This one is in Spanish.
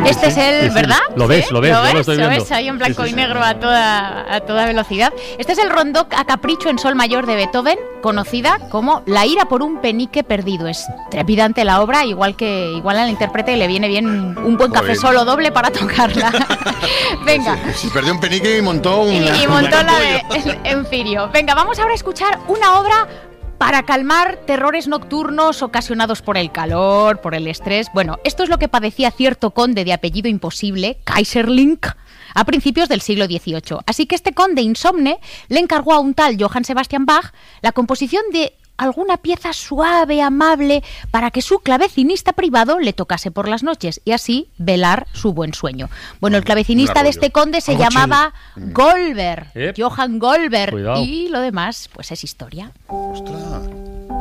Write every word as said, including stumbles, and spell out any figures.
Este es el, Sí, sí. ¿verdad? Lo ves, ¿Sí? lo ves, ¿Lo yo lo ves? estoy Lo viendo. ves ahí en blanco Sí, sí, y sí. negro a toda, a toda velocidad. Este es el rondó a capricho en sol mayor de Beethoven, conocida como La ira por un penique perdido. Es trepidante la obra, igual que igual al intérprete le viene bien un buen café Joder. solo doble para tocarla. Venga. Si perdió un penique y montó Y, una... y montó una la de pollo. Enfirio. Venga, vamos ahora a escuchar una obra para calmar terrores nocturnos ocasionados por el calor, por el estrés. Bueno, esto es lo que padecía cierto conde de apellido imposible, Kaiserling, a principios del siglo dieciocho. Así que este conde insomne le encargó a un tal Johann Sebastian Bach la composición de alguna pieza suave, amable, para que su clavecinista privado le tocase por las noches y así velar su buen sueño. Bueno, el clavecinista de este conde se Algo llamaba chill. Goldberg, Ep. Johann Goldberg, Cuidado. y lo demás pues es historia. Ostras.